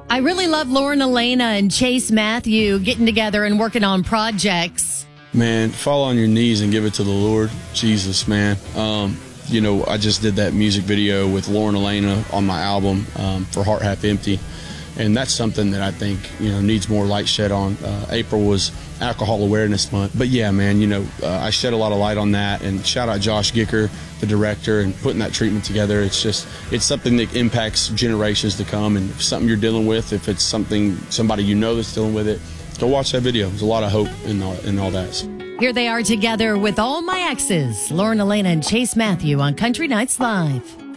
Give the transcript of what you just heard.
I really love Lauren Elena and Chase Matthew getting together and working on projects. Man, fall on your knees and give it to the Lord. Jesus, man. I just did that music video with Lauren Elena on my album for Heart Half Empty. And that's something that I think, needs more light shed on. April was Alcohol Awareness Month. But yeah, man, I shed a lot of light on that. And shout out Josh Gicker, the director, and putting that treatment together. It's something that impacts generations to come. And if something you're dealing with, if it's somebody that's dealing with it, go watch that video. There's a lot of hope in all that. Here they are together with All My Exes, Lauren Elena and Chase Matthew on Country Nights Live.